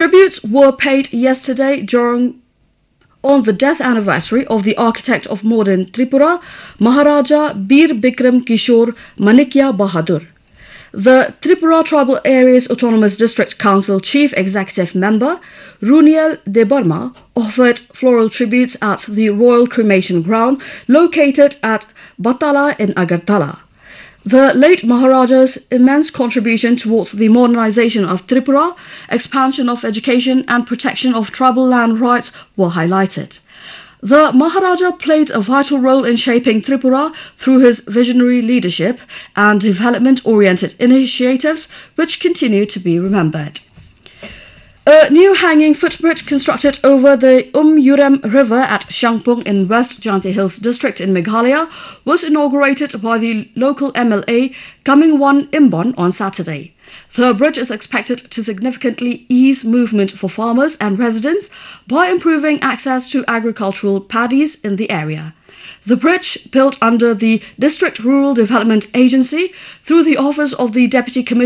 Tributes were paid yesterday on the death anniversary of the architect of modern Tripura, Maharaja Bir Bikram Kishore Manikya Bahadur. The Tripura Tribal Areas Autonomous District Council Chief Executive Member, Runiel Debarma, offered floral tributes at the Royal Cremation Ground located at Batala in Agartala. The late Maharaja's immense contribution towards the modernization of Tripura, expansion of education and protection of tribal land rights were highlighted. The Maharaja played a vital role in shaping Tripura through his visionary leadership and development-oriented initiatives which continue to be remembered. A new hanging footbridge constructed over the Yurem River at Shangpung in West Jaintia Hills district in Meghalaya was inaugurated by the local MLA Kamingwan Imbon on Saturday. The bridge is expected to significantly ease movement for farmers and residents by improving access to agricultural paddies in the area. The bridge, built under the District Rural Development Agency through the Office of the Deputy Commissioner